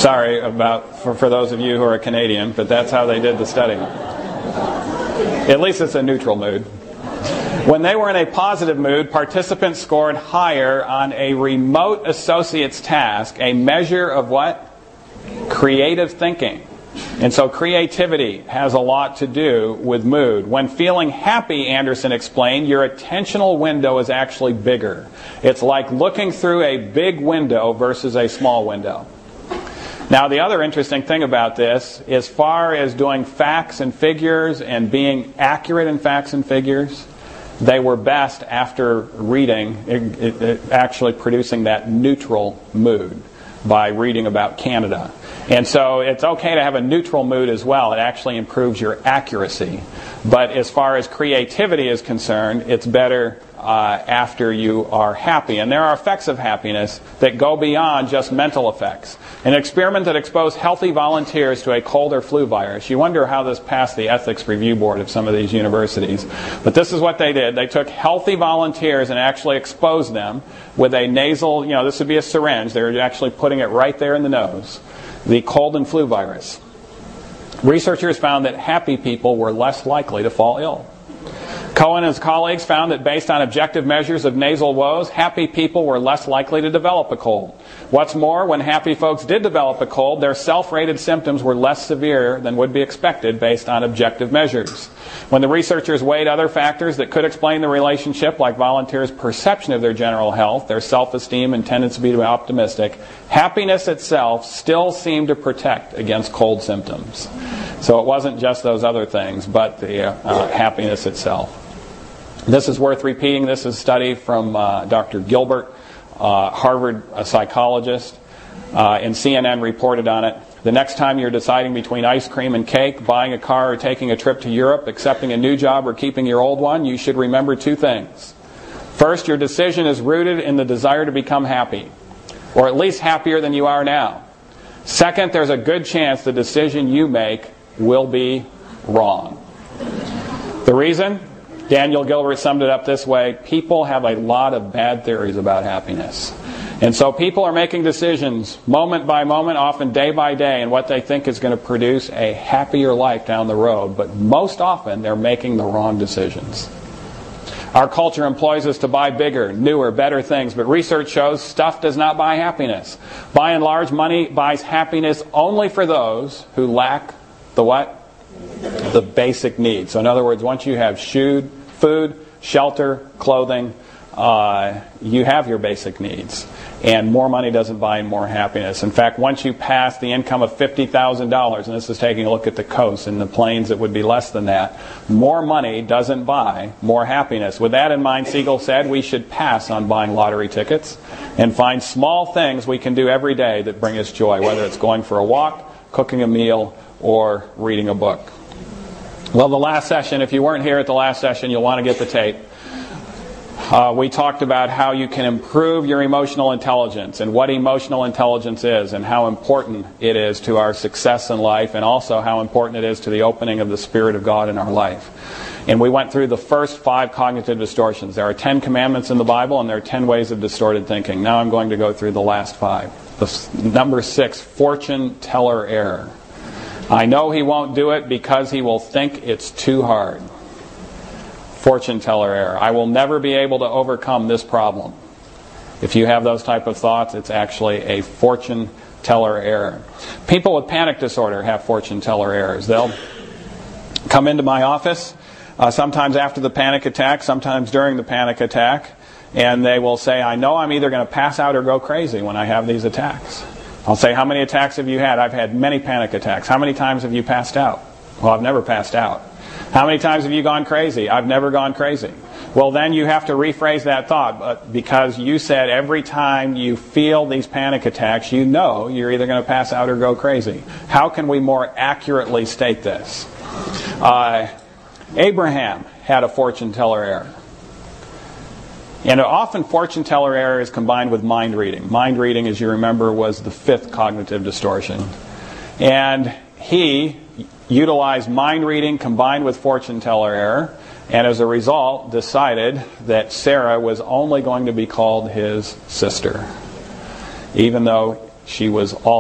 Sorry for those of you who are Canadian, but that's how they did the study. At least it's a neutral mood. When they were in a positive mood, participants scored higher on a remote associate's task, a measure of what? Creative thinking. And so creativity has a lot to do with mood. When feeling happy, Anderson explained, your attentional window is actually bigger. It's like looking through a big window versus a small window. Now, the other interesting thing about this, as far as doing facts and figures and being accurate in facts and figures, they were best after reading, actually producing that neutral mood by reading about Canada. And so it's okay to have a neutral mood as well. It actually improves your accuracy. But as far as creativity is concerned, it's better after you are happy. And there are effects of happiness that go beyond just mental effects. An experiment that exposed healthy volunteers to a cold or flu virus. You wonder how this passed the ethics review board of some of these universities. But this is what they did. They took healthy volunteers and actually exposed them with a nasal, this would be a syringe. They were actually putting it right there in the nose. The cold and flu virus. Researchers found that happy people were less likely to fall ill. Cohen and his colleagues found that based on objective measures of nasal woes, happy people were less likely to develop a cold. What's more, when happy folks did develop a cold, their self-rated symptoms were less severe than would be expected based on objective measures. When the researchers weighed other factors that could explain the relationship, like volunteers' perception of their general health, their self-esteem and tendency to be optimistic, happiness itself still seemed to protect against cold symptoms. So it wasn't just those other things, but the happiness itself. This is worth repeating. This is a study from Dr. Gilbert, Harvard psychologist, and CNN reported on it. The next time you're deciding between ice cream and cake, buying a car or taking a trip to Europe, accepting a new job or keeping your old one, you should remember two things. First, your decision is rooted in the desire to become happy, or at least happier than you are now. Second, there's a good chance the decision you make will be wrong. The reason? Daniel Gilbert summed it up this way: people have a lot of bad theories about happiness. And so people are making decisions moment by moment, often day by day, and what they think is going to produce a happier life down the road. But most often they're making the wrong decisions. Our culture employs us to buy bigger, newer, better things, but research shows stuff does not buy happiness. By and large, money buys happiness only for those who lack the what? The basic needs. So in other words, once you have food, shelter, clothing, you have your basic needs. And more money doesn't buy more happiness. In fact, once you pass the income of $50,000, and this is taking a look at the coast, and the plains it would be less than that, more money doesn't buy more happiness. With that in mind, Siegel said we should pass on buying lottery tickets and find small things we can do every day that bring us joy, whether it's going for a walk, cooking a meal, or reading a book. Well, the last session, if you weren't here at the last session, you'll want to get the tape. We talked about how you can improve your emotional intelligence and what emotional intelligence is and how important it is to our success in life, and also how important it is to the opening of the Spirit of God in our life. And we went through the first 5 cognitive distortions. There are 10 commandments in the Bible, and there are 10 ways of distorted thinking. Now I'm going to go through the last 5. Number 6, fortune teller error. I know he won't do it because he will think it's too hard. Fortune teller error. I will never be able to overcome this problem. If you have those type of thoughts, it's actually a fortune teller error. People with panic disorder have fortune teller errors. They'll come into my office, sometimes after the panic attack, sometimes during the panic attack, and they will say, I know I'm either going to pass out or go crazy when I have these attacks. I'll say, how many attacks have you had? I've had many panic attacks. How many times have you passed out? Well, I've never passed out. How many times have you gone crazy? I've never gone crazy. Well, then you have to rephrase that thought, because you said every time you feel these panic attacks, you know you're either going to pass out or go crazy. How can we more accurately state this? Abraham had a fortune teller error. And often fortune teller error is combined with mind reading. Mind reading, as you remember, was the 5th cognitive distortion. And he utilized mind reading combined with fortune teller error, and as a result decided that Sarah was only going to be called his sister, even though she was all